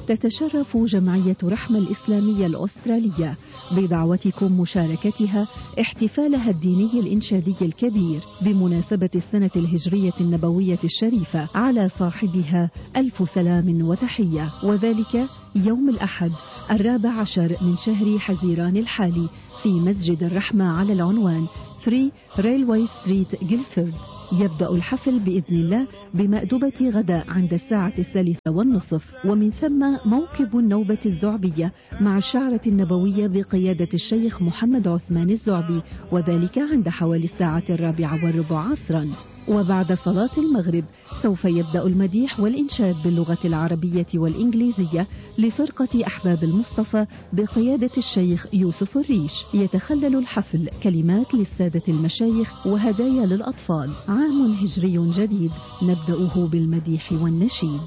تتشرف جمعية رحمة الإسلامية الأسترالية بدعوتكم مشاركتها احتفالها الديني الإنشادي الكبير بمناسبة السنة الهجرية النبوية الشريفة على صاحبها ألف سلام وتحية، وذلك يوم الأحد 14 من شهر حزيران الحالي في مسجد الرحمة على العنوان 3 ريلوي ستريت جيلفورد. يبدأ الحفل بإذن الله بمأدبة غداء عند الساعة 3:30، ومن ثم موكب النوبة الزعبية مع الشعرة النبوية بقيادة الشيخ محمد عثمان الزعبي، وذلك عند حوالي الساعة 4:15 عصرا. وبعد صلاة المغرب سوف يبدأ المديح والإنشاد باللغة العربية والإنجليزية لفرقة أحباب المصطفى بقيادة الشيخ يوسف الريش. يتخلل الحفل كلمات للسادة المشايخ وهدايا للأطفال. عام هجري جديد نبدأه بالمديح والنشيد.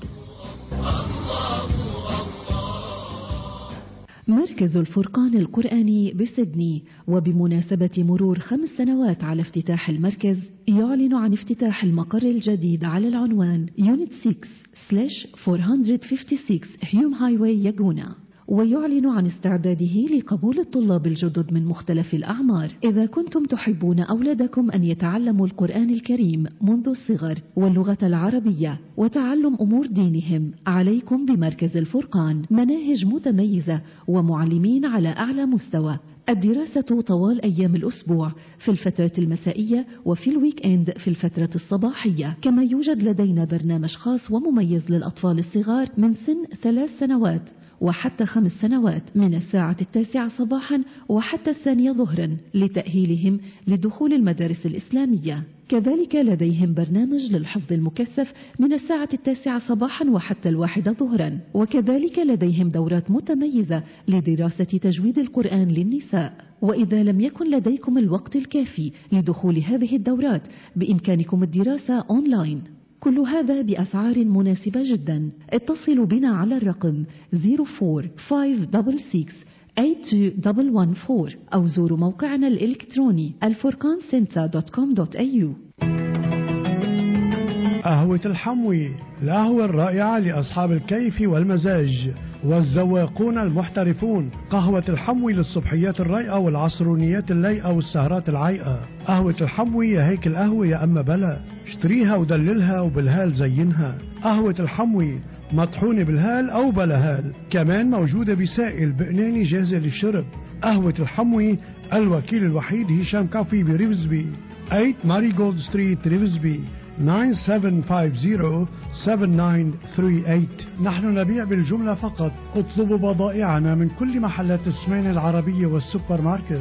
مركز الفرقان القرآني بسيدني وبمناسبة مرور 5 سنوات على افتتاح المركز يعلن عن افتتاح المقر الجديد على العنوان يونت 6/456 هيوم هايواي ياغونا، ويعلن عن استعداده لقبول الطلاب الجدد من مختلف الأعمار. إذا كنتم تحبون أولادكم أن يتعلموا القرآن الكريم منذ الصغر واللغة العربية وتعلم أمور دينهم، عليكم بمركز الفرقان. مناهج متميزة ومعلمين على أعلى مستوى. الدراسة طوال أيام الأسبوع في الفترة المسائية وفي الويك إند في الفترة الصباحية. كما يوجد لدينا برنامج خاص ومميز للأطفال الصغار من سن 3 سنوات وحتى 5 سنوات من الساعة 9 صباحا وحتى 2 ظهرا لتأهيلهم لدخول المدارس الإسلامية. كذلك لديهم برنامج للحفظ المكثف من الساعة 9 صباحا وحتى 1 ظهرا. وكذلك لديهم دورات متميزة لدراسة تجويد القرآن للنساء. وإذا لم يكن لديكم الوقت الكافي لدخول هذه الدورات بإمكانكم الدراسة أونلاين. كل هذا بأسعار مناسبة جدا. اتصلوا بنا على الرقم 04-566-82114 أو زوروا موقعنا الإلكتروني alfurqancenter.com.au. قهوة الحموي، القهوة الرائعة لأصحاب الكيف والمزاج والذواقون المحترفون. قهوة الحموي للصبحيات الرايقة والعصرونيات اللايقة والسهرات العايقة. قهوة الحموي يا هيك القهوة يا أما بلا، اشتريها ودللها وبالهال زينها. قهوة الحموي مطحونة بالهال أو بلا هال، كمان موجودة بسائل بقناني جاهزة للشرب. قهوة الحموي الوكيل الوحيد هشام كافي بريفزبي، 8 ماري جولد ستريت ريفزبي، 9750-7938. نحن نبيع بالجملة فقط. اطلبوا بضائعنا من كل محلات السمين العربية والسوبر ماركت.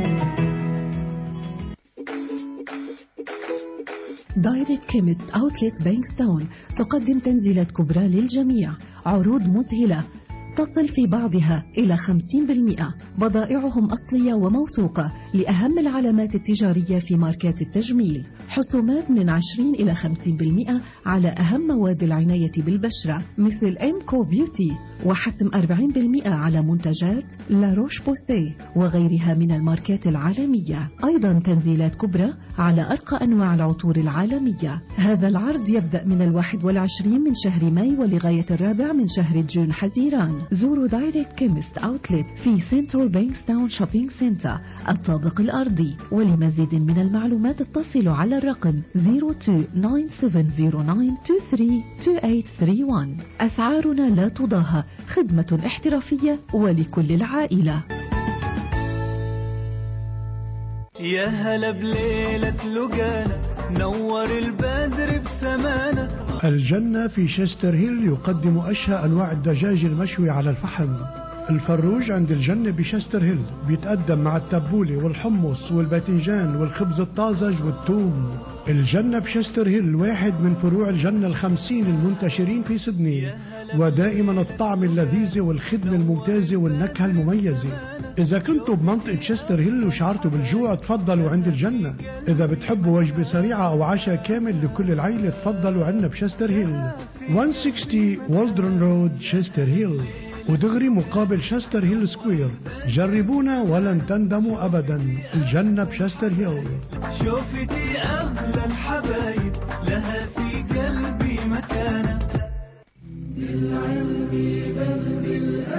دايركت كيمست أوتلت بانكستاون تقدم تنزيلات كبرى للجميع، عروض مذهلة تصل في بعضها إلى 50%. بضائعهم أصلية وموثوقة لأهم العلامات التجارية في ماركات التجميل. حسومات من 20 إلى 50% على أهم مواد العناية بالبشرة مثل إمكو بيوتي، وحسم 40% على منتجات لا روش بوسيه وغيرها من الماركات العالمية. أيضا تنزيلات كبرى على أرقى أنواع العطور العالمية. هذا العرض يبدأ من 21 من شهر ماي ولغاية 4 من شهر جون حزيران. زوروا دايركت كيمست أوتلت في سنترال بانكستاون شوبينج سنتر الطابق الأرضي. ولمزيد من المعلومات اتصلوا على الرقم 02-9709-232831. أسعارنا لا تضاهى، خدمة احترافية ولكل العائلة. يا هلا بليلة لقانا نور البدر بسمانة. الجنة في شستر هيل يقدم أشهى أنواع الدجاج المشوي على الفحم. الفروج عند الجنة بشستر هيل بيتقدم مع التبولة والحمص والباذنجان والخبز الطازج والثوم. الجنة بشستر هيل واحد من فروع الجنة 50 المنتشرين في سيدني، ودائما الطعم اللذيذ والخدمة الممتازة والنكهة المميزة. إذا كنتوا بمنطقة شستر هيل وشعرتوا بالجوع تفضلوا عند الجنة. إذا بتحبوا وجبة سريعة أو عشاء كامل لكل العيلة تفضلوا عندنا بشستر هيل، 160 والدرون رود شستر هيل، ودغري مقابل شستر هيل سكوير. جربونا ولن تندموا أبدا. الجنة بشستر هيل. شوفتي أغلى الحبايب لها في قلبي مكانة. بالعلم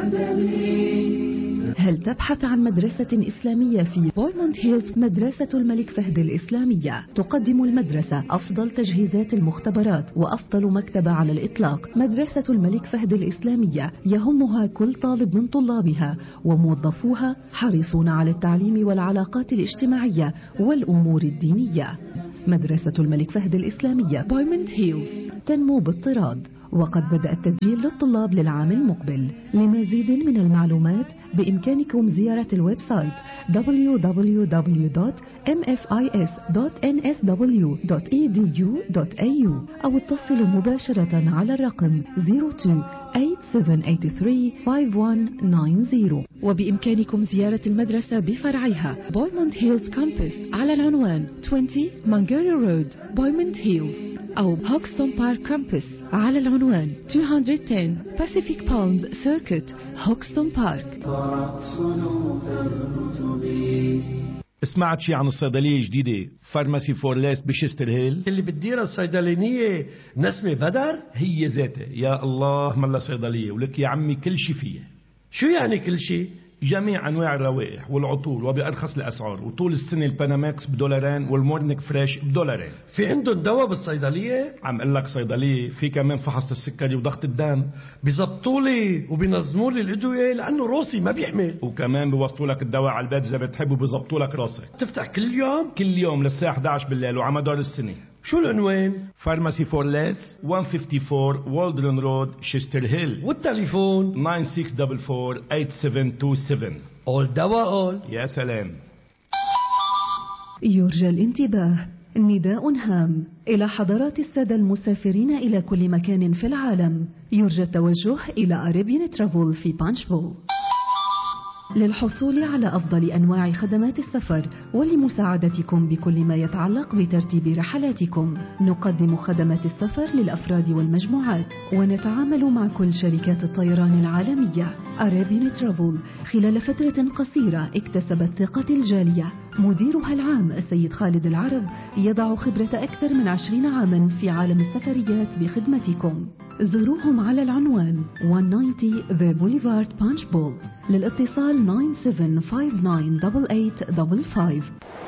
هل تبحث عن مدرسة إسلامية في بويموند هيلز؟ مدرسة الملك فهد الإسلامية تقدم المدرسة أفضل تجهيزات المختبرات وأفضل مكتبة على الإطلاق. مدرسة الملك فهد الإسلامية يهمها كل طالب من طلابها، وموظفوها حريصون على التعليم والعلاقات الاجتماعية والأمور الدينية. مدرسة الملك فهد الإسلامية بويموند هيلز تنمو باضطراد، وقد بدأ التسجيل للطلاب للعام المقبل. لمزيد من المعلومات بإمكانكم زيارة الويب سايت www.mfis.nsw.edu.au أو اتصلوا مباشرة على الرقم 02-8783-5190. وبإمكانكم زيارة المدرسة بفرعها بويموند هيلز كامبس على العنوان 20 مانجاري رود بويموند هيلز، أو هوكستون بارك كامبس على العنوان 210 Pacific Palms Circuit هوكستون بارك. سمعت شي عن الصيدلية الجديدة فارماسي فورليس بشستر هيل اللي بتديرها الصيدلانية نسمة بدر؟ هي ذاتها. يا الله ملا صيدلية ولك يا عمي كل شي فيها. شو يعني كل شي؟ جميع أنواع الروائح والعطور وبأرخص الأسعار، وطول السنة الباناماكس $2 والمورنيك فريش $2. في عندهم دواء بالصيدلية؟ عم قلك صيدلية في كمان فحص السكري وضغط الدم. بيزبطولي وبينظمولي الأدوية لأنه روسي ما بيحمل، وكمان بيوصلولك الدواء على البيت إذا بتحب، وبيزبطولك راسك. تفتح كل يوم؟ كل يوم للساعة 11 بالليل وعلى مدار السنة. شو العنوان؟ فارماسي فورليس 154 والدرن رود شستر هيل، والتليفون 9644-8727. أول دواء أول. يا سلام. يرجى الانتباه، نداء هام إلى حضرات السادة المسافرين إلى كل مكان في العالم. يرجى التوجه إلى أريبيان ترافل في بانشبو للحصول على أفضل أنواع خدمات السفر ولمساعدتكم بكل ما يتعلق بترتيب رحلاتكم. نقدم خدمات السفر للأفراد والمجموعات، ونتعامل مع كل شركات الطيران العالمية. أريبيان ترافل خلال فترة قصيرة اكتسبت ثقة الجالية. مديرها العام السيد خالد العرب يضع خبرة أكثر من 20 عاما في عالم السفريات بخدمتكم. زوروهم على العنوان 190 The Boulevard Punchbowl. للاتصال 97598855.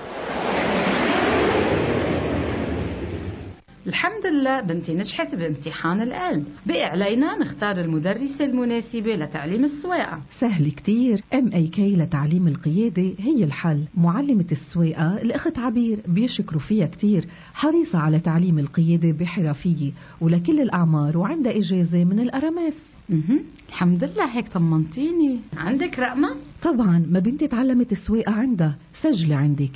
الحمد لله بنتي نجحت بامتحان العلم. بقي علينا نختار المدرسة المناسبة لتعليم السواقة. سهل كتير. MAK لتعليم القيادة هي الحل. معلمة السواقة الأخت عبير بيشكروا فيها كتير، حريصة على تعليم القيادة بحرفية ولكل الأعمار، وعندها إجازة من الأرامس. الحمد لله هيك طمنتيني. عندك رقمة؟ طبعا، ما بنتي تعلمت السواقة عندها. سجلي عندك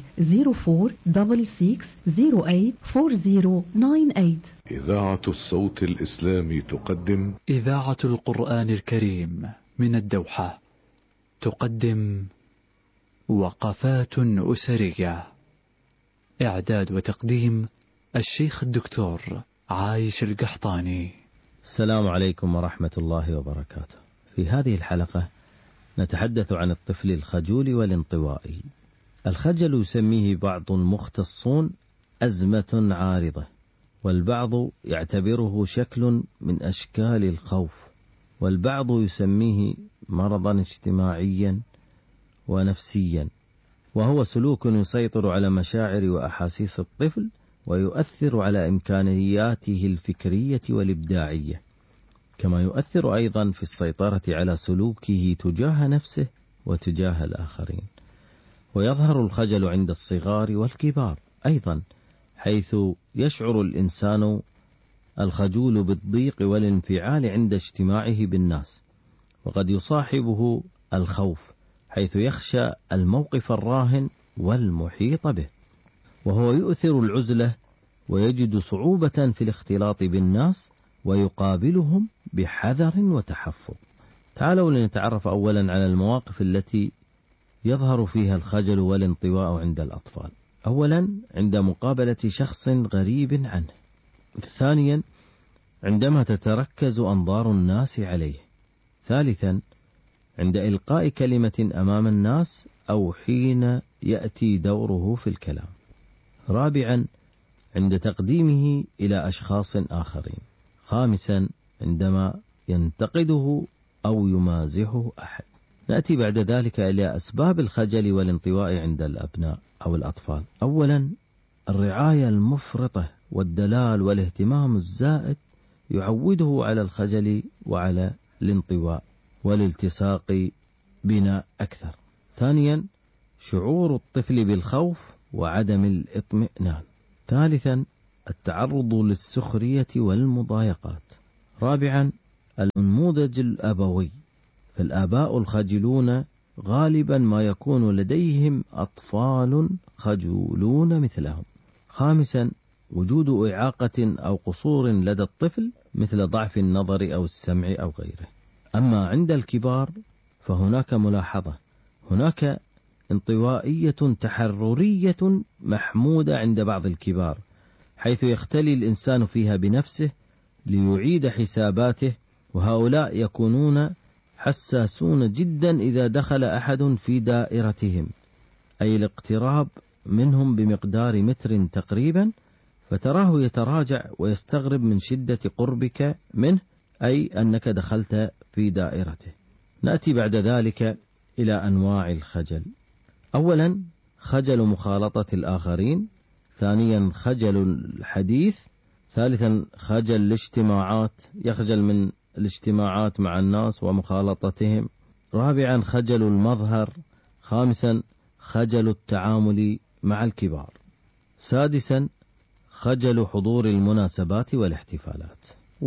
0466084098. إذاعة الصوت الإسلامي تقدم إذاعة القرآن الكريم من الدوحة تقدم وقفات أسرية. إعداد وتقديم الشيخ الدكتور عايش القحطاني. السلام عليكم ورحمة الله وبركاته. في هذه الحلقة نتحدث عن الطفل الخجول والانطوائي. الخجل يسميه بعض المختصون أزمة عارضة، والبعض يعتبره شكل من أشكال الخوف، والبعض يسميه مرضا اجتماعيا ونفسيا، وهو سلوك يسيطر على مشاعر وأحاسيس الطفل ويؤثر على إمكانياته الفكرية والإبداعية، كما يؤثر أيضا في السيطرة على سلوكه تجاه نفسه وتجاه الآخرين. ويظهر الخجل عند الصغار والكبار أيضا، حيث يشعر الإنسان الخجول بالضيق والانفعال عند اجتماعه بالناس، وقد يصاحبه الخوف حيث يخشى الموقف الراهن والمحيط به، وهو يؤثر العزلة ويجد صعوبة في الاختلاط بالناس ويقابلهم بحذر وتحفظ. تعالوا لنتعرف أولا على المواقف التي يظهر فيها الخجل والانطواء عند الأطفال. أولا عند مقابلة شخص غريب عنه. ثانيا عندما تتركز أنظار الناس عليه. ثالثا عند إلقاء كلمة أمام الناس أو حين يأتي دوره في الكلام. رابعا عند تقديمه إلى أشخاص آخرين. خامسا عندما ينتقده أو يمازحه أحد. نأتي بعد ذلك إلى أسباب الخجل والانطواء عند الأبناء أو الأطفال. أولا، الرعاية المفرطة والدلال والاهتمام الزائد يعوده على الخجل وعلى الانطواء والالتصاق بنا أكثر. ثانيا، شعور الطفل بالخوف وعدم الاطمئنان. ثالثا، التعرض للسخرية والمضايقات. رابعا، النموذج الأبوي، فالآباء الخجلون غالبا ما يكون لديهم أطفال خجولون مثلهم. خامسا، وجود إعاقة أو قصور لدى الطفل مثل ضعف النظر أو السمع أو غيره. أما عند الكبار فهناك ملاحظة، هناك انطوائية تحررية محمودة عند بعض الكبار، حيث يختلي الإنسان فيها بنفسه ليعيد حساباته، وهؤلاء يكونون حساسون جدا إذا دخل أحد في دائرتهم، أي الاقتراب منهم بمقدار متر تقريبا، فتراه يتراجع ويستغرب من شدة قربك منه، أي أنك دخلت في دائرته. نأتي بعد ذلك إلى أنواع الخجل. أولا، خجل مخالطة الآخرين. ثانيا، خجل الحديث. ثالثا، خجل الاجتماعات، يخجل من الاجتماعات مع الناس ومخالطتهم. رابعا، خجل المظهر. خامسا، خجل التعامل مع الكبار. سادسا، خجل حضور المناسبات والاحتفالات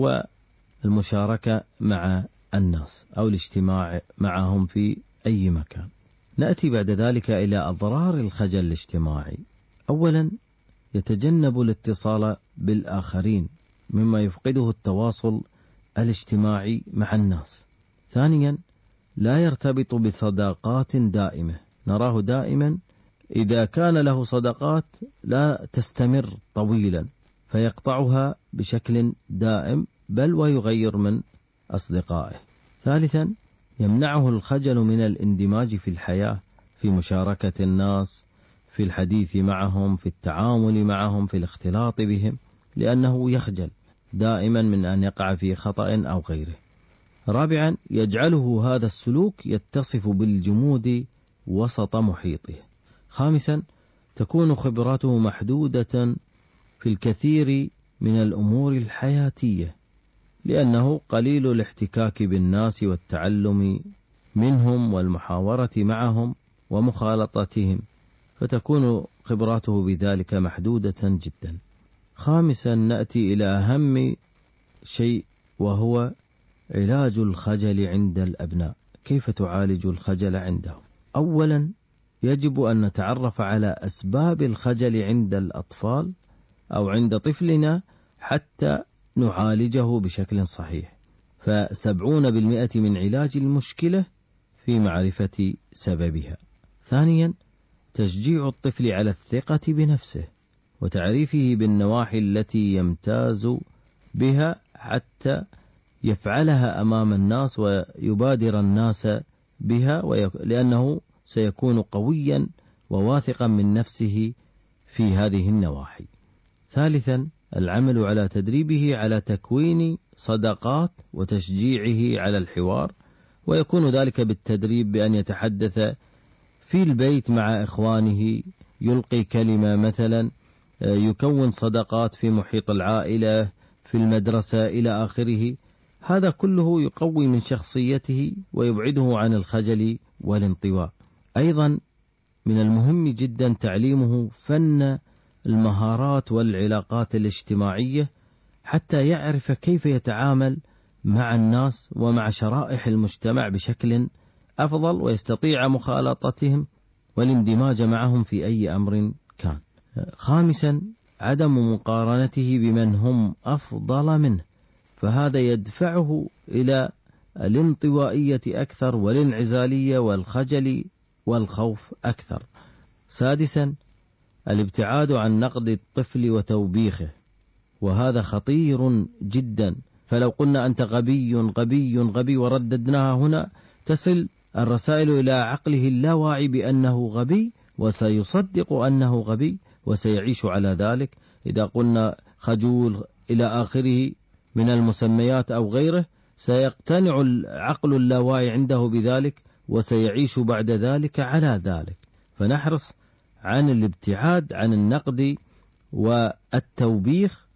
والمشاركة مع الناس أو الاجتماع معهم في أي مكان. نأتي بعد ذلك إلى أضرار الخجل الاجتماعي. أولا، يتجنب الاتصال بالآخرين مما يفقده التواصل الاجتماعي مع الناس. ثانيا، لا يرتبط بصداقات دائمة، نراه دائما إذا كان له صداقات لا تستمر طويلا فيقطعها بشكل دائم، بل ويغير من أصدقائه. ثالثا، يمنعه الخجل من الاندماج في الحياة، في مشاركة الناس، في الحديث معهم، في التعامل معهم، في الاختلاط بهم، لأنه يخجل دائما من أن يقع في خطأ أو غيره. رابعا، يجعله هذا السلوك يتصف بالجمود وسط محيطه. خامسا، تكون خبراته محدودة في الكثير من الأمور الحياتية، لأنه قليل الاحتكاك بالناس والتعلم منهم والمحاورة معهم ومخالطتهم، فتكون خبراته بذلك محدودة جدا. خامسا، نأتي إلى أهم شيء وهو علاج الخجل عند الأبناء. كيف تعالج الخجل عندهم؟ أولا، يجب أن نتعرف على أسباب الخجل عند الأطفال أو عند طفلنا حتى نعالجه بشكل صحيح، ف70% من علاج المشكلة في معرفة سببها. ثانيا، تشجيع الطفل على الثقة بنفسه وتعريفه بالنواحي التي يمتاز بها حتى يفعلها أمام الناس ويبادر الناس بها، لأنه سيكون قويا وواثقا من نفسه في هذه النواحي. ثالثا، العمل على تدريبه على تكوين صداقات وتشجيعه على الحوار، ويكون ذلك بالتدريب بأن يتحدث في البيت مع إخوانه، يلقي كلمة مثلا، يكون صداقات في محيط العائلة، في المدرسة إلى آخره. هذا كله يقوي من شخصيته ويبعده عن الخجل والانطواء. أيضا من المهم جدا تعليمه فن المهارات والعلاقات الاجتماعية حتى يعرف كيف يتعامل مع الناس ومع شرائح المجتمع بشكل أفضل، ويستطيع مخالطتهم والاندماج معهم في أي أمر كان. خامسا، عدم مقارنته بمن هم أفضل منه، فهذا يدفعه إلى الانطوائية أكثر والانعزالية والخجل والخوف أكثر. سادسا، الابتعاد عن نقد الطفل وتوبيخه، وهذا خطير جدا، فلو قلنا أنت غبي غبي غبي ورددناها هنا تصل الرسائل إلى عقله اللاواعي بأنه غبي، وسيصدق أنه غبي وسيعيش على ذلك. إذا قلنا خجول إلى آخره من المسميات أو غيره سيقتنع العقل اللاواعي عنده بذلك وسيعيش بعد ذلك على ذلك. فنحرص عن الابتعاد عن النقد والتوبيخ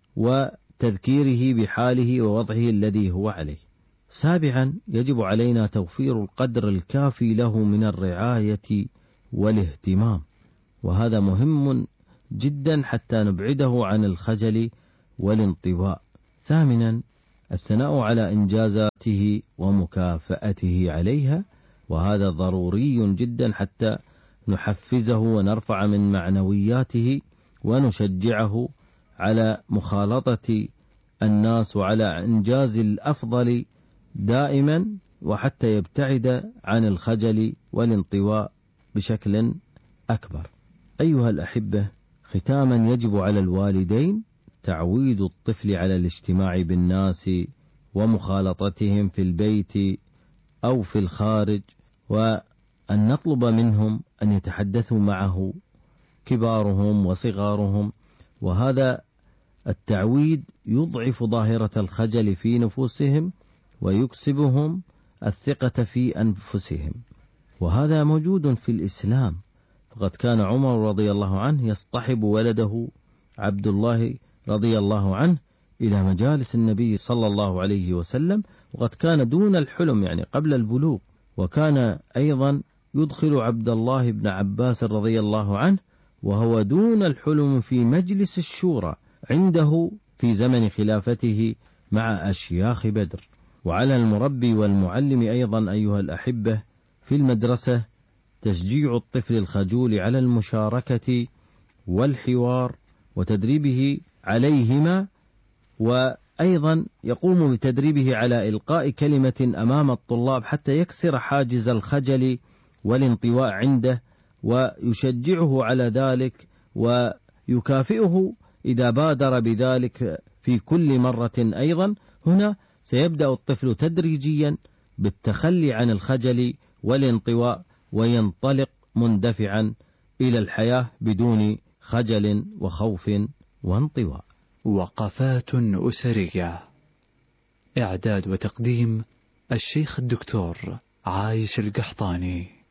وتذكيره بحاله ووضعه الذي هو عليه. 7. يجب علينا توفير القدر الكافي له من الرعاية والاهتمام، وهذا مهم جدا حتى نبعده عن الخجل والانطواء. 8. الثناء على إنجازاته ومكافأته عليها، وهذا ضروري جدا حتى نحفزه ونرفع من معنوياته ونشجعه على مخالطة الناس وعلى إنجاز الأفضل دائما، وحتى يبتعد عن الخجل والانطواء بشكل أكبر. أيها الأحبة، ختاما يجب على الوالدين تعويد الطفل على الاجتماع بالناس ومخالطتهم في البيت أو في الخارج، وأن نطلب منهم أن يتحدثوا معه كبارهم وصغارهم، وهذا التعويد يضعف ظاهرة الخجل في نفوسهم ويكسبهم الثقة في أنفسهم، وهذا موجود في الإسلام. فقد كان عمر رضي الله عنه يصطحب ولده عبد الله رضي الله عنه إلى مجالس النبي صلى الله عليه وسلم، وقد كان دون الحلم يعني قبل البلوغ. وكان أيضا يدخل عبد الله بن عباس رضي الله عنه وهو دون الحلم في مجلس الشورى عنده في زمن خلافته مع أشياخ بدر. وعلى المربي والمعلم أيضا أيها الأحبة في المدرسة تشجيع الطفل الخجول على المشاركة والحوار وتدريبه عليهما، وأيضا يقوم بتدريبه على إلقاء كلمة أمام الطلاب حتى يكسر حاجز الخجل والانطواء عنده، ويشجعه على ذلك ويكافئه إذا بادر بذلك في كل مرة. أيضا هنا سيبدأ الطفل تدريجيا بالتخلي عن الخجل والانطواء وينطلق مندفعا إلى الحياة بدون خجل وخوف وانطواء. وقفات أسرية، إعداد وتقديم الشيخ الدكتور عايش القحطاني.